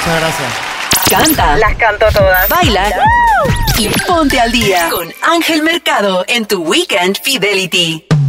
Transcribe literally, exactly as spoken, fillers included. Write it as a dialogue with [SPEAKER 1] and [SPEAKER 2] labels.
[SPEAKER 1] Muchas gracias.
[SPEAKER 2] Canta.
[SPEAKER 3] Las canto todas.
[SPEAKER 2] Baila. ¡Woo! Y ponte al día con Ángel Mercado en tu Weekend Fidelity.